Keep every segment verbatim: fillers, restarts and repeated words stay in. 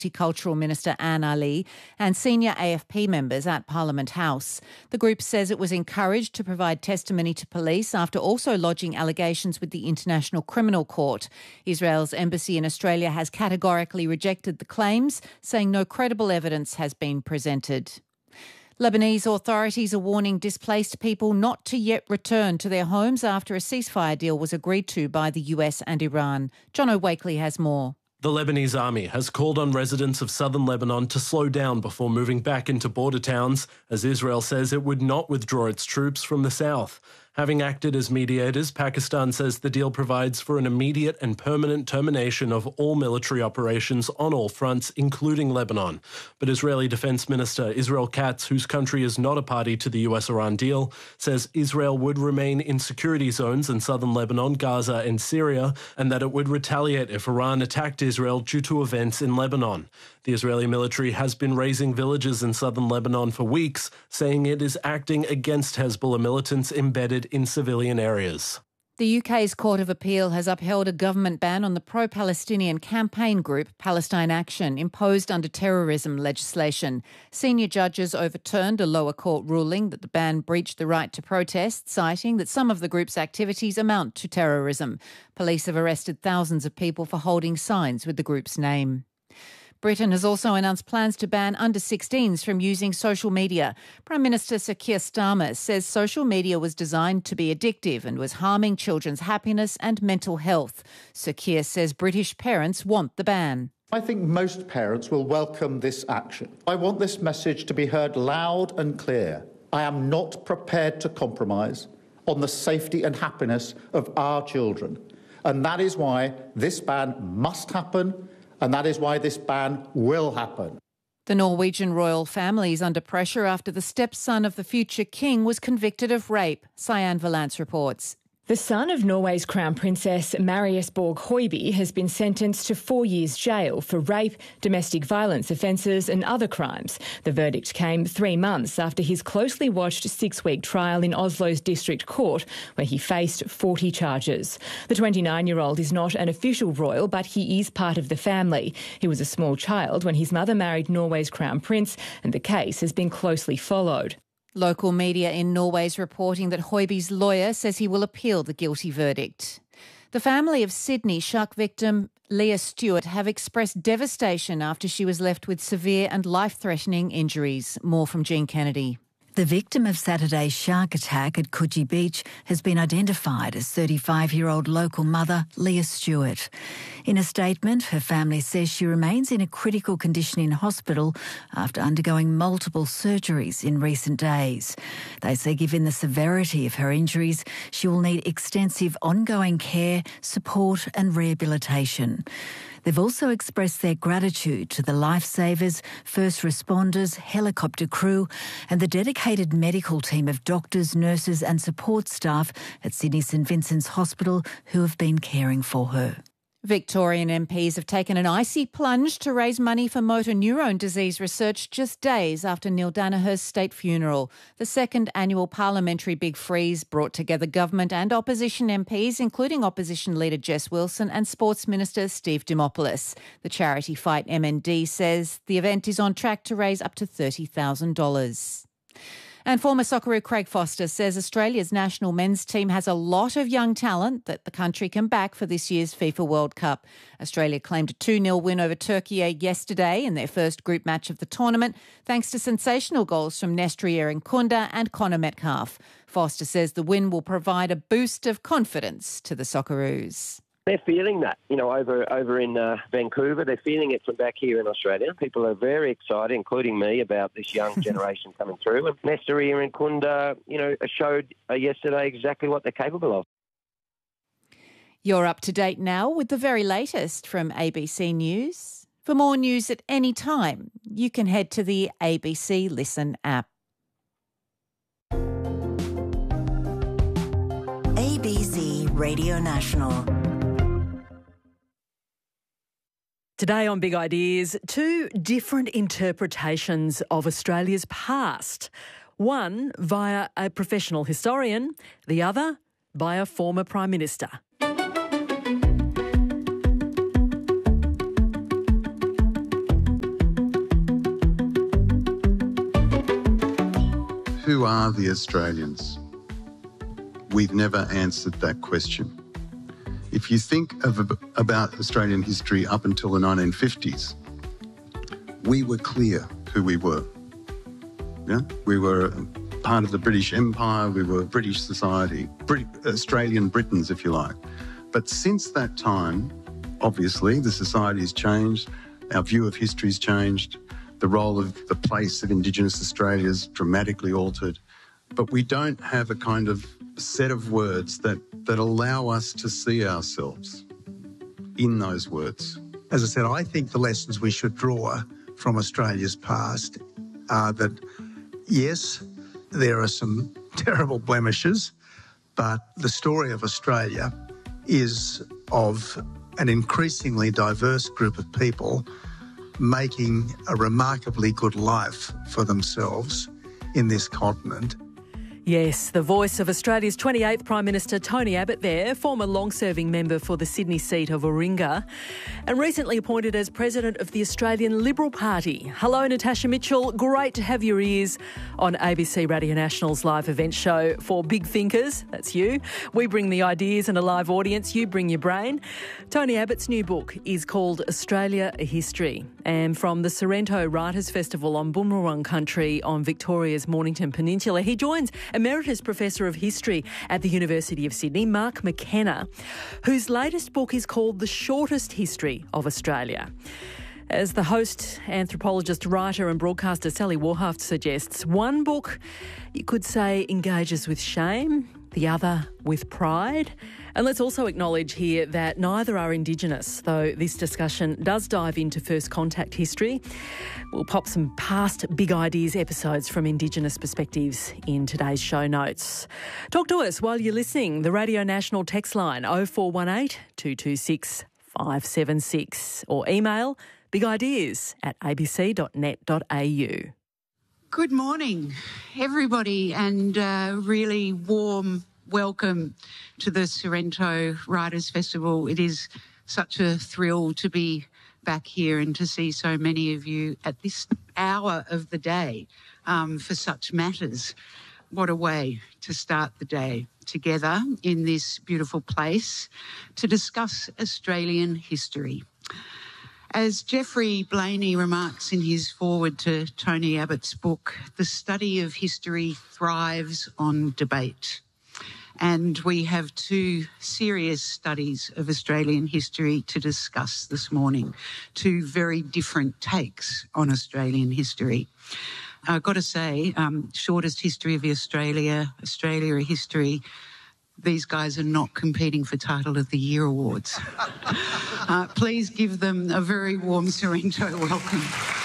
Multicultural Minister Anne Ali and senior A F P members at Parliament House. The group says it was encouraged to provide testimony to police after also lodging allegations with the International Criminal Court. Israel's embassy in Australia has categorically rejected the claims, saying no credible evidence has been presented. Lebanese authorities are warning displaced people not to yet return to their homes after a ceasefire deal was agreed to by the U S and Iran. John O'Wakely has more. The Lebanese army has called on residents of southern Lebanon to slow down before moving back into border towns, as Israel says it would not withdraw its troops from the south. Having acted as mediators, Pakistan says the deal provides for an immediate and permanent termination of all military operations on all fronts, including Lebanon. But Israeli Defense Minister Israel Katz, whose country is not a party to the U S-Iran deal, says Israel would remain in security zones in southern Lebanon, Gaza and Syria, and that it would retaliate if Iran attacked Israel due to events in Lebanon. The Israeli military has been razing villages in southern Lebanon for weeks, saying it is acting against Hezbollah militants embedded in civilian areas. The U K's Court of Appeal has upheld a government ban on the pro-Palestinian campaign group Palestine Action imposed under terrorism legislation. Senior judges overturned a lower court ruling that the ban breached the right to protest, citing that some of the group's activities amount to terrorism. Police have arrested thousands of people for holding signs with the group's name. Britain has also announced plans to ban under sixteens from using social media. Prime Minister Sir Keir Starmer says social media was designed to be addictive and was harming children's happiness and mental health. Sir Keir says British parents want the ban. I think most parents will welcome this action. I want this message to be heard loud and clear. I am not prepared to compromise on the safety and happiness of our children. And that is why this ban must happen. And that is why this ban will happen. The Norwegian royal family is under pressure after the stepson of the future king was convicted of rape. Cyan Valance reports. The son of Norway's Crown Princess Marius Borg Høiby has been sentenced to four years jail for rape, domestic violence offences and other crimes. The verdict came three months after his closely watched six-week trial in Oslo's district court, where he faced forty charges. The twenty-nine-year-old is not an official royal, but he is part of the family. He was a small child when his mother married Norway's Crown Prince, and the case has been closely followed. Local media in Norway is reporting that Høiby's lawyer says he will appeal the guilty verdict. The family of Sydney shark victim Leah Stewart have expressed devastation after she was left with severe and life-threatening injuries. More from Jean Kennedy. The victim of Saturday's shark attack at Coogee Beach has been identified as thirty-five-year-old local mother Leah Stewart. In a statement, her family says she remains in a critical condition in hospital after undergoing multiple surgeries in recent days. They say given the severity of her injuries, she will need extensive ongoing care, support and rehabilitation. They've also expressed their gratitude to the lifesavers, first responders, helicopter crew and the dedicated medical team of doctors, nurses and support staff at Sydney St Vincent's Hospital who have been caring for her. Victorian M Ps have taken an icy plunge to raise money for motor neurone disease research just days after Neil Daniher's state funeral. The second annual parliamentary Big Freeze brought together government and opposition M Ps, including opposition leader Jess Wilson and Sports Minister Steve Dimopoulos. The charity Fight M N D says the event is on track to raise up to thirty thousand dollars. And former Socceroo Craig Foster says Australia's national men's team has a lot of young talent that the country can back for this year's FIFA World Cup. Australia claimed a two nil win over Turkey yesterday in their first group match of the tournament, thanks to sensational goals from Nestri Irinkunda and Connor Metcalfe. Foster says the win will provide a boost of confidence to the Socceroos. They're feeling that, you know, over over in uh, Vancouver. They're feeling it from back here in Australia. People are very excited, including me, about this young generation coming through. And Nestri Irinkunda, you know, showed uh, yesterday exactly what they're capable of. You're up to date now with the very latest from A B C News. For more news at any time, you can head to the A B C Listen app. A B C Radio National. Today on Big Ideas, two different interpretations of Australia's past. One via a professional historian, the other by a former Prime Minister. Who are the Australians? We've never answered that question. If you think of about Australian history up until the nineteen fifties, we were clear who we were. Yeah? We were part of the British Empire, we were British society, Brit- Australian Britons, if you like. But since that time, obviously, the society's changed, our view of history's changed, the role of the place of Indigenous Australia's dramatically altered. But we don't have a kind of set of words that, that allow us to see ourselves in those words. As I said, I think the lessons we should draw from Australia's past are that, yes, there are some terrible blemishes, but the story of Australia is of an increasingly diverse group of people making a remarkably good life for themselves in this continent. Yes, the voice of Australia's twenty-eighth Prime Minister Tony Abbott there, former long-serving member for the Sydney seat of Warringah, and recently appointed as President of the Australian Liberal Party. Hello, Natasha Mitchell. Great to have your ears on A B C Radio National's live event show for big thinkers. That's you. We bring the ideas and a live audience. You bring your brain. Tony Abbott's new book is called Australia, a History. And from the Sorrento Writers' Festival on Boon Wurrung country on Victoria's Mornington Peninsula, he joins Emeritus Professor of History at the University of Sydney, Mark McKenna, whose latest book is called The Shortest History of Australia. As the host, anthropologist, writer and broadcaster Sally Warhaft suggests, one book, you could say, engages with shame, the other with pride. And let's also acknowledge here that neither are Indigenous, though this discussion does dive into first contact history. We'll pop some past Big Ideas episodes from Indigenous perspectives in today's show notes. Talk to us while you're listening. The Radio National text line oh four one eight, two two six, five seven six or email bigideas at a b c dot net dot a u. Good morning, everybody, and uh, really warm welcome to the Sorrento Writers' Festival. It is such a thrill to be back here and to see so many of you at this hour of the day um, for such matters. What a way to start the day together in this beautiful place to discuss Australian history. As Geoffrey Blaney remarks in his foreword to Tony Abbott's book, the study of history thrives on debate. And we have two serious studies of Australian history to discuss this morning, two very different takes on Australian history. I've got to say, um, shortest history of Australia, Australia a history, these guys are not competing for Title of the Year awards. uh, please give them a very warm Sorrento welcome.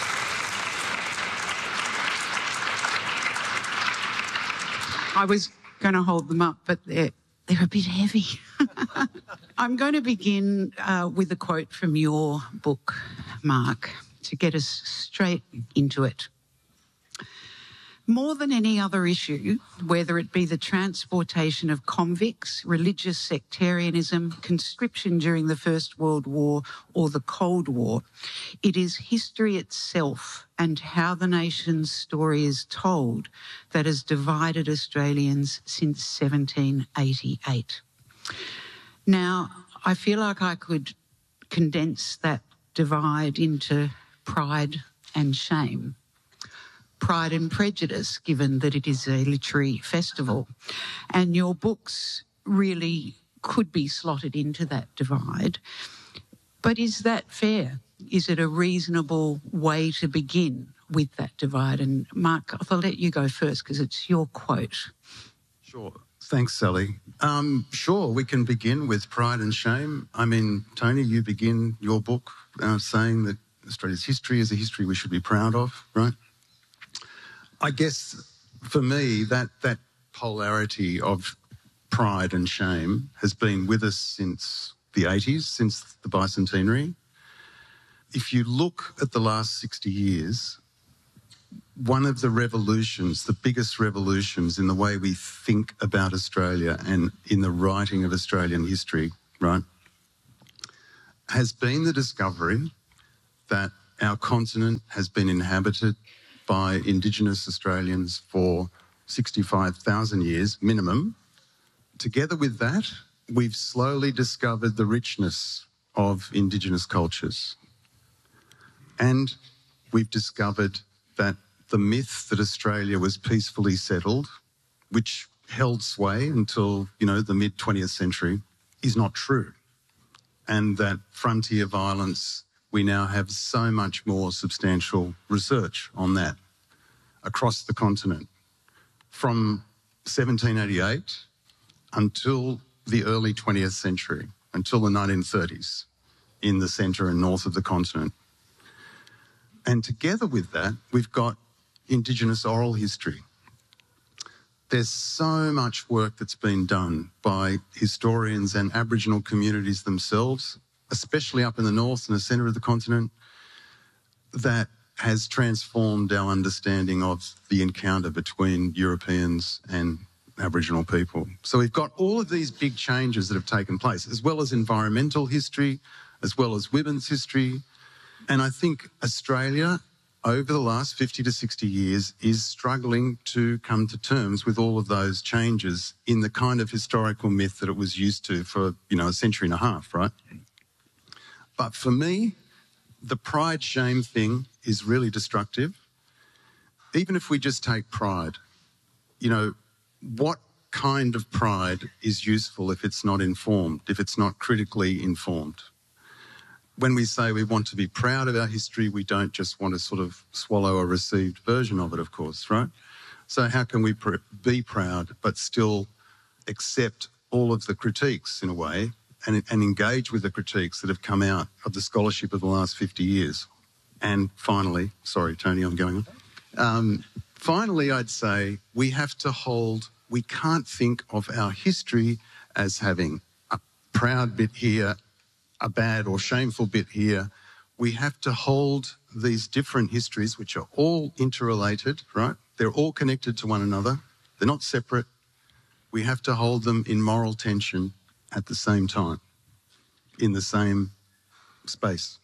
I was going to hold them up, but they're, they're a bit heavy. I'm going to begin uh, with a quote from your book, Mark, to get us straight into it. More than any other issue, whether it be the transportation of convicts, religious sectarianism, conscription during the First World War or the Cold War, it is history itself and how the nation's story is told that has divided Australians since seventeen eighty-eight. Now, I feel like I could condense that divide into pride and shame. Pride and Prejudice, given that it is a literary festival. And your books really could be slotted into that divide. But is that fair? Is it a reasonable way to begin with that divide? And Mark, I'll let you go first because it's your quote. Sure. Thanks, Sally. Um, sure, we can begin with pride and shame. I mean, Tony, you begin your book uh, saying that Australia's history is a history we should be proud of, right? I guess for me, that that polarity of pride and shame has been with us since the eighties, since the bicentenary. If you look at the last sixty years, one of the revolutions, the biggest revolutions in the way we think about Australia and in the writing of Australian history, right, has been the discovery that our continent has been inhabited by Indigenous Australians for sixty-five thousand years minimum. Together with that, we've slowly discovered the richness of Indigenous cultures. And we've discovered that the myth that Australia was peacefully settled, which held sway until, you know, the mid-twentieth century, is not true. And that frontier violence, we now have so much more substantial research on that across the continent. From seventeen eighty-eight until the early twentieth century, until the nineteen thirties, in the centre and north of the continent. And together with that, we've got Indigenous oral history. There's so much work that's been done by historians and Aboriginal communities themselves, especially up in the north and the centre of the continent, that has transformed our understanding of the encounter between Europeans and Aboriginal people. So we've got all of these big changes that have taken place, as well as environmental history, as well as women's history. And I think Australia, over the last fifty to sixty years, is struggling to come to terms with all of those changes in the kind of historical myth that it was used to for, you know, a century and a half, right? But for me, the pride-shame thing is really destructive. Even if we just take pride, you know, what kind of pride is useful if it's not informed, if it's not critically informed? When we say we want to be proud of our history, we don't just want to sort of swallow a received version of it, of course, right? So how can we pr- be proud but still accept all of the critiques in a way and, and engage with the critiques that have come out of the scholarship of the last fifty years? And finally, sorry, Tony, I'm going on. Um, finally, I'd say we have to hold, we can't think of our history as having a proud bit here, a bad or shameful bit here. We have to hold these different histories, which are all interrelated, right? They're all connected to one another. They're not separate. We have to hold them in moral tension at the same time, in the same space.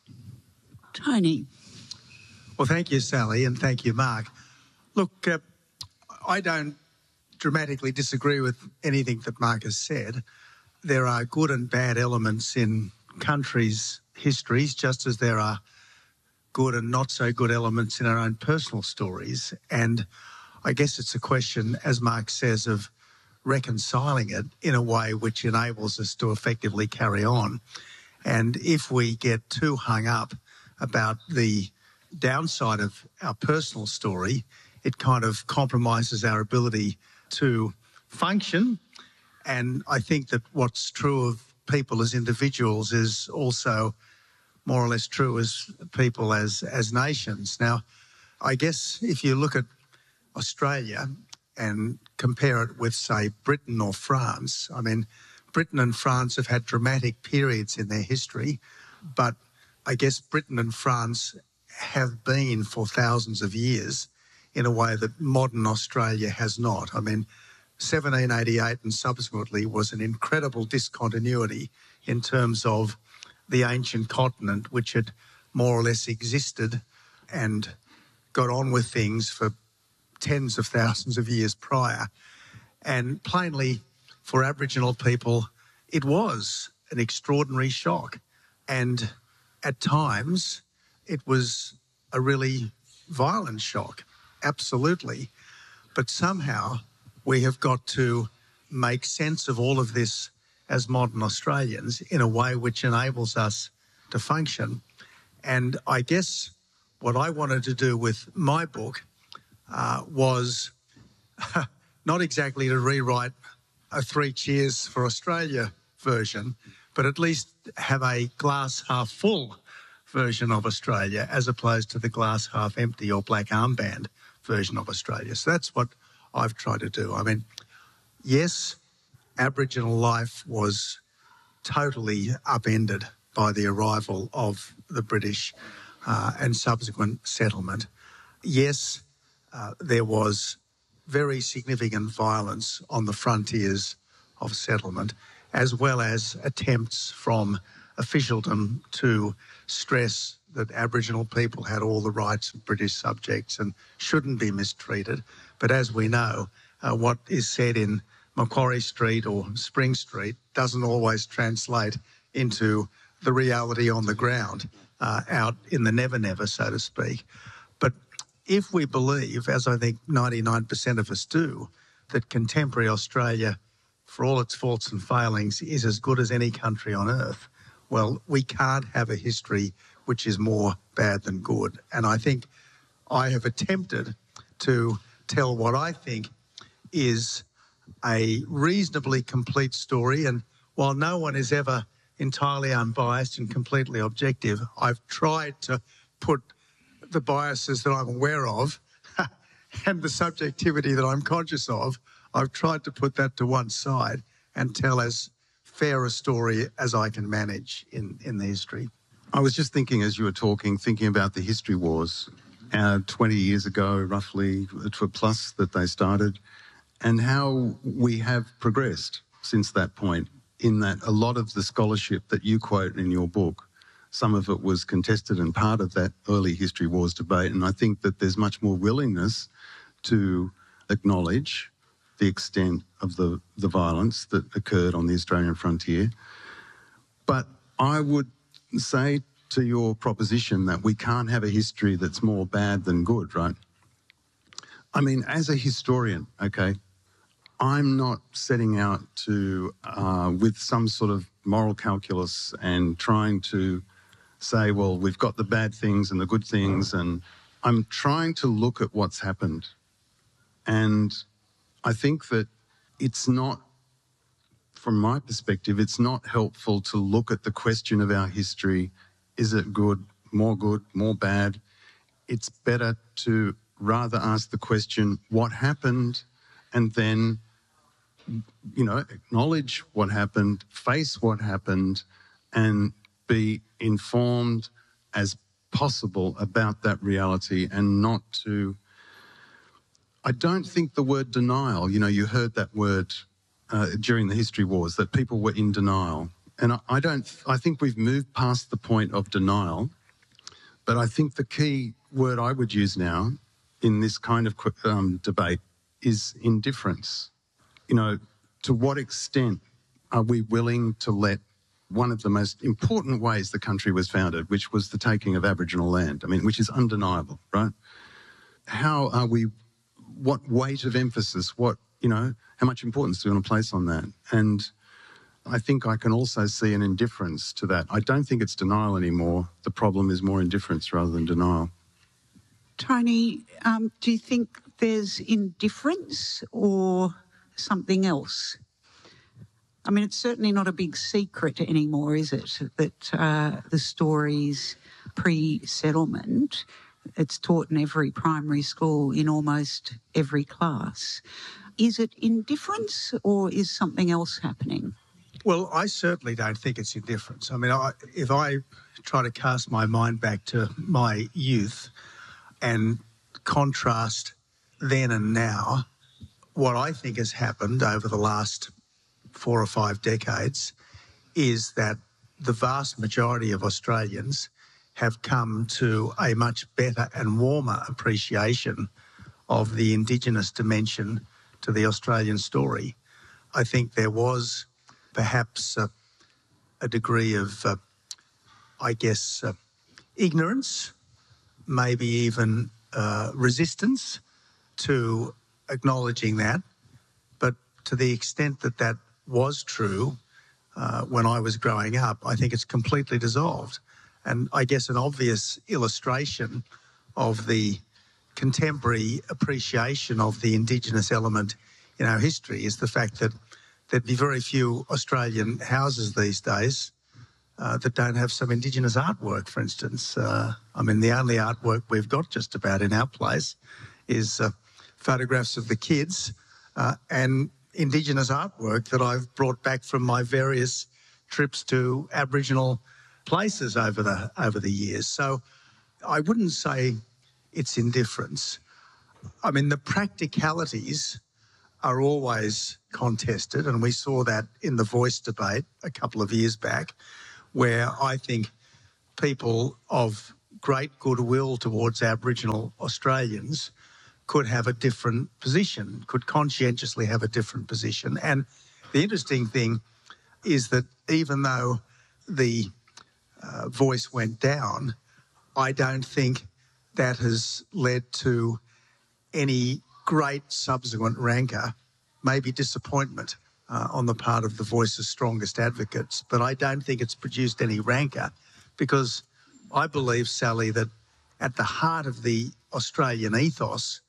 Tony. Well, thank you, Sally, and thank you, Mark. Look, uh, I don't dramatically disagree with anything that Mark has said. There are good and bad elements in countries' histories, just as there are good and not so good elements in our own personal stories. And I guess it's a question, as Mark says, of reconciling it in a way which enables us to effectively carry on. And if we get too hung up about the downside of our personal story, it kind of compromises our ability to function. And I think that what's true of people as individuals is also more or less true as people as, as nations. Now, I guess if you look at Australia and compare it with, say, Britain or France, I mean, Britain and France have had dramatic periods in their history, but I guess Britain and France have been for thousands of years in a way that modern Australia has not. I mean, seventeen eighty-eight and subsequently was an incredible discontinuity in terms of the ancient continent, which had more or less existed and got on with things for tens of thousands of years prior. And plainly, for Aboriginal people, it was an extraordinary shock. And at times, it was a really violent shock, absolutely. But somehow we have got to make sense of all of this as modern Australians in a way which enables us to function. And I guess what I wanted to do with my book uh, was not exactly to rewrite a Three Cheers for Australia version, but at least have a glass half full version of Australia as opposed to the glass half empty or black armband version of Australia. So that's what I've tried to do. I mean, yes, Aboriginal life was totally upended by the arrival of the British uh, and subsequent settlement. Yes, uh, there was very significant violence on the frontiers of settlement, as well as attempts from officialdom to stress that Aboriginal people had all the rights of British subjects and shouldn't be mistreated. But as we know, uh, what is said in Macquarie Street or Spring Street doesn't always translate into the reality on the ground, uh, out in the never never, so to speak. But if we believe, as I think ninety-nine percent of us do, that contemporary Australia, for all its faults and failings, is as good as any country on earth, well, we can't have a history which is more bad than good. And I think I have attempted to tell what I think is a reasonably complete story. And while no one is ever entirely unbiased and completely objective, I've tried to put the biases that I'm aware of and the subjectivity that I'm conscious of, I've tried to put that to one side and tell as fair a story as I can manage in, in the history. I was just thinking as you were talking, thinking about the history wars, uh, twenty years ago, roughly, to a plus that they started, and how we have progressed since that point, in that a lot of the scholarship that you quote in your book, some of it was contested and part of that early history wars debate, and I think that there's much more willingness to acknowledge the extent of the, the violence that occurred on the Australian frontier. But I would say to your proposition that we can't have a history that's more bad than good, right? I mean, as a historian, okay, I'm not setting out to, uh, with some sort of moral calculus and trying to say, well, we've got the bad things and the good things, and I'm trying to look at what's happened. And I think that it's not, from my perspective, it's not helpful to look at the question of our history. Is it good, more good, more bad? It's better to rather ask the question, what happened? And then, you know, acknowledge what happened, face what happened, and be informed as possible about that reality, and not to... I don't think the word denial, you know, you heard that word uh, during the history wars, that people were in denial. And I, I don't, I think we've moved past the point of denial, but I think the key word I would use now in this kind of um, debate is indifference. You know, to what extent are we willing to let one of the most important ways the country was founded, which was the taking of Aboriginal land, I mean, which is undeniable, right? How are we... What weight of emphasis, what, you know, how much importance do we want to place on that? And I think I can also see an indifference to that. I don't think it's denial anymore. The problem is more indifference rather than denial. Tony, um, do you think there's indifference or something else? I mean, it's certainly not a big secret anymore, is it, that uh, the stories pre-settlement... It's taught in every primary school in almost every class. Is it indifference or is something else happening? Well, I certainly don't think it's indifference. I mean, I, if I try to cast my mind back to my youth and contrast then and now, what I think has happened over the last four or five decades is that the vast majority of Australians have come to a much better and warmer appreciation of the Indigenous dimension to the Australian story. I think there was perhaps a, a degree of, uh, I guess, uh, ignorance, maybe even uh, resistance to acknowledging that. But to the extent that that was true uh, when I was growing up, I think it's completely dissolved. And I guess an obvious illustration of the contemporary appreciation of the Indigenous element in our history is the fact that there'd be very few Australian houses these days uh, that don't have some Indigenous artwork, for instance. Uh, I mean, the only artwork we've got just about in our place is uh, photographs of the kids uh, and Indigenous artwork that I've brought back from my various trips to Aboriginal places over the over the years. So I wouldn't say it's indifference. I mean, the practicalities are always contested, and we saw that in the Voice debate a couple of years back, where I think people of great goodwill towards Aboriginal Australians could have a different position, could conscientiously have a different position. And the interesting thing is that even though the uh, voice went down, I don't think that has led to any great subsequent rancour, maybe disappointment uh, on the part of the Voice's strongest advocates. But I don't think it's produced any rancour, because I believe, Sally, that at the heart of the Australian ethos